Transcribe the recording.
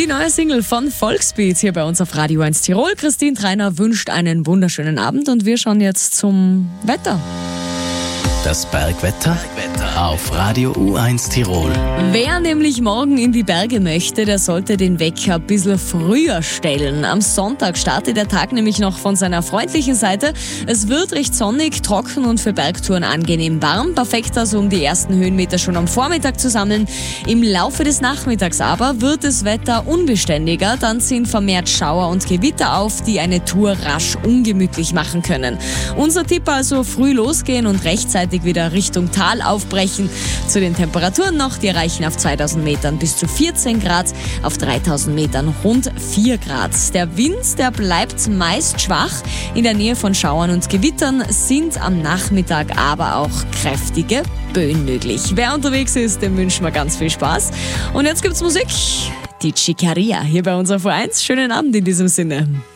Die neue Single von Volksbeat hier bei uns auf Radio 1 Tirol. Christine Treiner wünscht einen wunderschönen Abend und wir schauen jetzt zum Wetter. Das Bergwetter auf Radio U1 Tirol. Wer nämlich morgen in die Berge möchte, der sollte den Wecker ein bisschen früher stellen. Am Sonntag startet der Tag nämlich noch von seiner freundlichen Seite. Es wird recht sonnig, trocken und für Bergtouren angenehm warm. Perfekt also, um die ersten Höhenmeter schon am Vormittag zu sammeln. Im Laufe des Nachmittags aber wird das Wetter unbeständiger. Dann ziehen vermehrt Schauer und Gewitter auf, die eine Tour rasch ungemütlich machen können. Unser Tipp also: früh losgehen und rechtzeitig wieder Richtung Tal aufbrechen. Zu den Temperaturen noch, die erreichen auf 2000 Metern bis zu 14 Grad, auf 3000 Metern rund 4 Grad. Der Wind, der bleibt meist schwach. In der Nähe von Schauern und Gewittern sind am Nachmittag aber auch kräftige Böen möglich. Wer unterwegs ist, dem wünschen wir ganz viel Spaß. Und jetzt gibt's Musik. Die Chicaria hier bei uns auf U1. Schönen Abend in diesem Sinne.